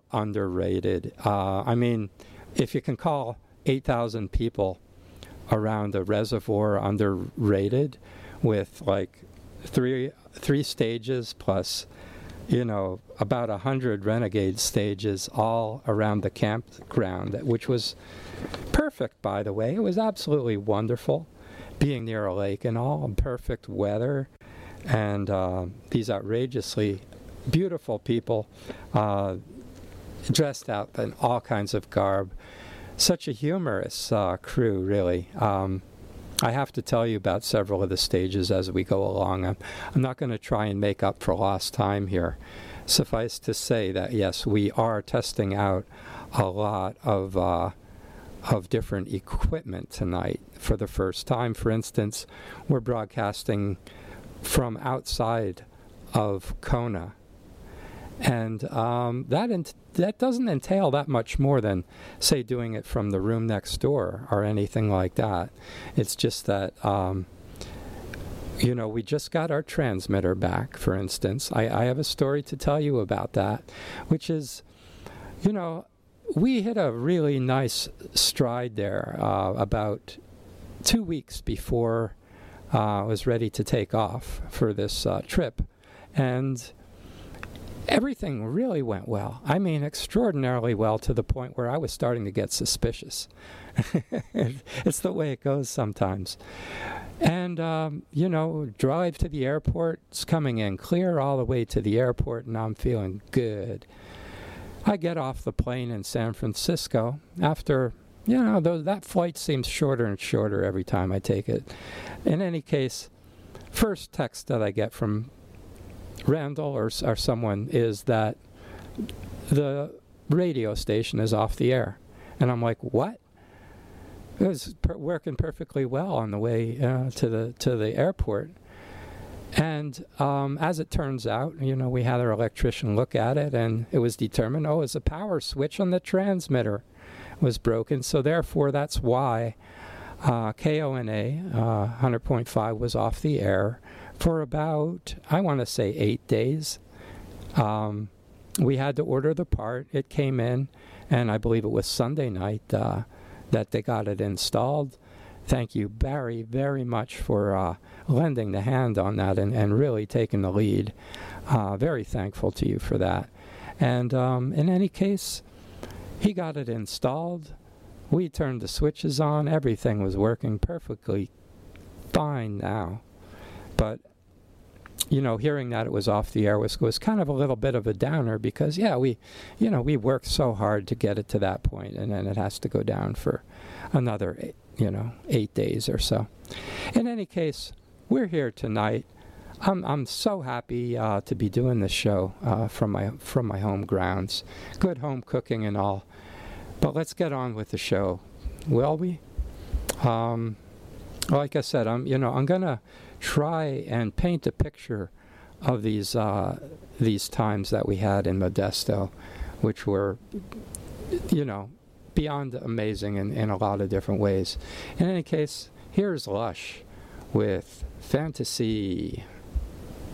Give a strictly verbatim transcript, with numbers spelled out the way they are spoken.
underrated. Uh, I mean, if you can call eight thousand people around a reservoir underrated with like three three stages plus, you know, about a hundred renegade stages all around the campground, which was perfect, by the way. It was absolutely wonderful being near a lake and all, and perfect weather, and uh, these outrageously beautiful people uh, dressed out in all kinds of garb. Such a humorous uh, crew, really. Um, I have to tell you about several of the stages as we go along. I'm, I'm not going to try and make up for lost time here. Suffice to say that, yes, we are testing out a lot of uh, of different equipment tonight for the first time. For instance, we're broadcasting from outside of Kona. And um, that ent- that doesn't entail that much more than, say, doing it from the room next door or anything like that. It's just that, um, you know, we just got our transmitter back, for instance. I, I have a story to tell you about that, which is, you know, we hit a really nice stride there uh, about two weeks before uh, I was ready to take off for this uh, trip. And everything really went well. I mean, extraordinarily well, to the point where I was starting to get suspicious. It's the way it goes sometimes. And, um, you know, drive to the airport, it's coming in clear all the way to the airport, and I'm feeling good. I get off the plane in San Francisco after, you know, though that flight seems shorter and shorter every time I take it. In any case, first text that I get from Randall or, or someone is that the radio station is off the air. And I'm like, what? It was per- working perfectly well on the way uh, to the to the airport. And um, as it turns out, you know, we had our electrician look at it, and it was determined, oh, it's a power switch on the transmitter was broken. So therefore, that's why uh, K O N A uh, one hundred point five was off the air for about, I want to say, eight days. Um, we had to order the part. It came in, and I believe it was Sunday night uh, that they got it installed. Thank you, Barry, very much for uh, lending the hand on that and, and really taking the lead. Uh, very thankful to you for that. And um, in any case, he got it installed. We turned the switches on. Everything was working perfectly fine now. But, you know, hearing that it was off the air was, was kind of a little bit of a downer because, yeah, we, you know, we worked so hard to get it to that point, and then it has to go down for another, eight, you know, eight days or so. In any case, we're here tonight. I'm I'm so happy uh, to be doing this show uh, from my from my home grounds. Good home cooking and all. But let's get on with the show, will we? Um, like I said, I'm you know I'm gonna try and paint a picture of these uh, these times that we had in Modesto, which were, you know, beyond amazing in, in a lot of different ways. In any case, here's Lush with Fantasy.